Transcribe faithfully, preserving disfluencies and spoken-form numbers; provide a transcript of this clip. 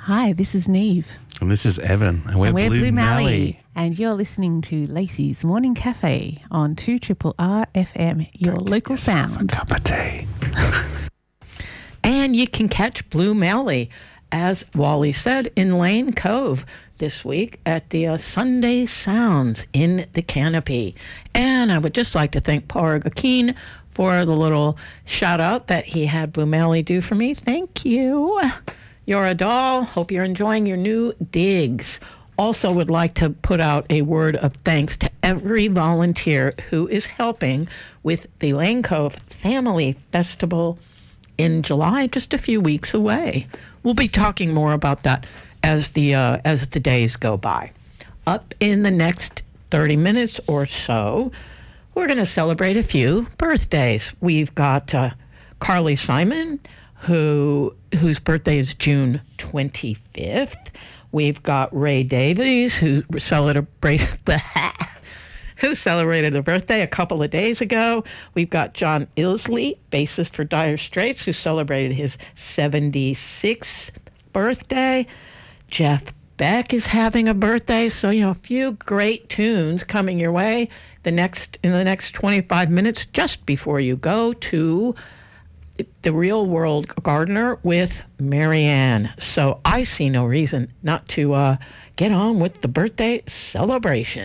Hi, this is Neve. And this is Evan. And we're, and we're Blue, Blue Mally. Mally. And you're listening to Lacey's Morning Cafe on two R R F M, your Go get local yourself sound. A cup of tea. And you can catch Blue Mally, as Wally said, in Lane Cove this week at the uh, Sunday Sounds in the Canopy. And I would just like to thank Paul Gakeen for the little shout out that he had Blue Mally do for me. Thank you. You're a doll. Hope you're enjoying your new digs. Also would like to put out a word of thanks to every volunteer who is helping with the Lane Cove Family Festival in July, just a few weeks away. We'll be talking more about that as the uh, as the days go by. Up in the next thirty minutes or so, we're going to celebrate a few birthdays. We've got uh, Carly Simon, who whose birthday is June twenty-fifth. We've got Ray Davies, who celebrated who celebrated a birthday a couple of days ago. We've got John Ilsley, bassist for Dire Straits, who celebrated his seventy-sixth birthday. Jeff Beck is having a birthday, so you know, a few great tunes coming your way the next in the next twenty-five minutes, just before you go to The Real World Gardener with Marianne. So I see no reason not to uh, get on with the birthday celebration.